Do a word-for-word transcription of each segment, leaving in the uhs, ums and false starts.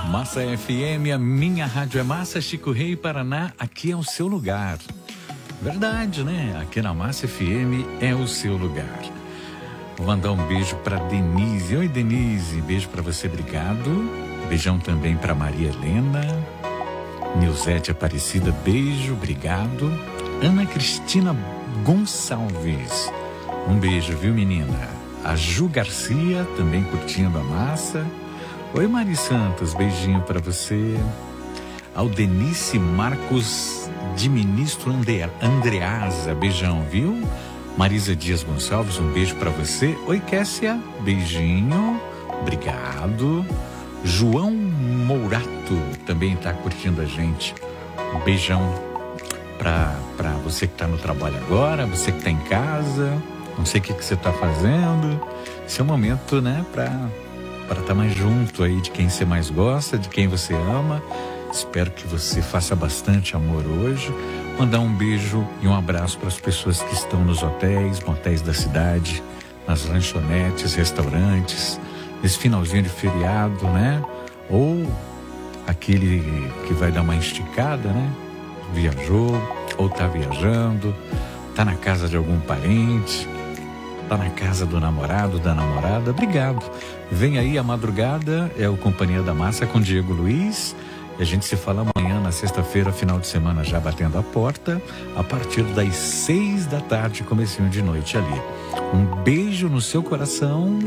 Massa F M, a minha rádio é Massa, Chico Rei, Paraná, aqui é o seu lugar. Verdade, né? Aqui na Massa F M é o seu lugar. Vou mandar um beijo pra Denise. Oi, Denise, beijo pra você, obrigado. Beijão também pra Maria Helena. Nilzete Aparecida, beijo, obrigado. Ana Cristina Gonçalves, um beijo, viu, menina? A Ju Garcia, também curtindo a massa. Oi, Mari Santos, beijinho pra você. Aldenice Marcos de Ministro Ande- Andreasa, beijão, viu? Marisa Dias Gonçalves, um beijo pra você. Oi, Kessia, beijinho, obrigado. João Mourato também tá curtindo a gente. Um beijão pra, pra você que tá no trabalho agora, você que tá em casa, não sei o que, que você tá fazendo. Esse é o momento, né, pra para estar mais junto aí de quem você mais gosta, de quem você ama. Espero que você faça bastante amor hoje. Mandar um beijo e um abraço para as pessoas que estão nos hotéis, motéis da cidade, nas lanchonetes, restaurantes, nesse finalzinho de feriado, né? Ou aquele que vai dar uma esticada, né? Viajou, ou tá viajando, tá na casa de algum parente, tá na casa do namorado, da namorada. Obrigado. Vem aí a madrugada, é o Companhia da Massa com Diego Luiz. E a gente se fala amanhã, na sexta-feira, final de semana, já batendo a porta, a partir das seis da tarde, comecinho de noite ali. Um beijo no seu coração.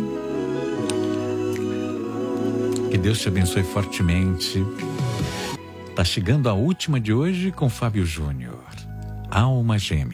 Que Deus te abençoe fortemente. Tá chegando a última de hoje com Fábio Júnior. Alma Gêmea.